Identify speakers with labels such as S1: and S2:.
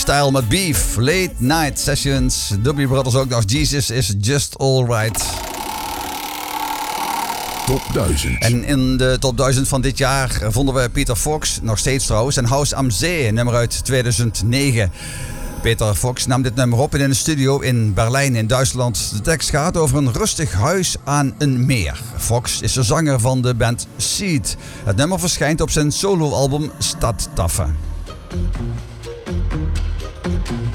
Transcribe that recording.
S1: Style met Beef. Late Night Sessions. Doobie Brothers ook nog. Jesus is Just Alright.
S2: Top 1000.
S1: En in de top 1000 van dit jaar vonden we Peter Fox, nog steeds trouwens, en Haus am See, een nummer uit 2009. Peter Fox nam dit nummer op in een studio in Berlijn in Duitsland. De tekst gaat over een rustig huis aan een meer. Fox is de zanger van de band Seed. Het nummer verschijnt op zijn soloalbum Stadtaffe.